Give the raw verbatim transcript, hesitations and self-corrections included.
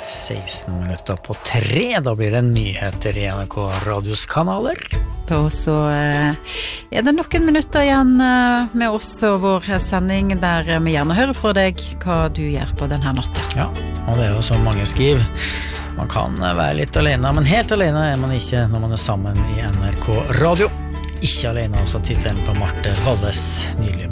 seksten minutter på tre, da blir det nyheter i N R K Radios kanaler. Og så er det noen minutter igjen med oss og vår sending der vi gjerne hører fra deg hva du gjør på denne natta. Ja, og det er jo som mange skriver, man kan være litt alene, men helt alene er man ikke når man er sammen i N R K Radio. Ikke alene, også tittelen på Marte Walles nylig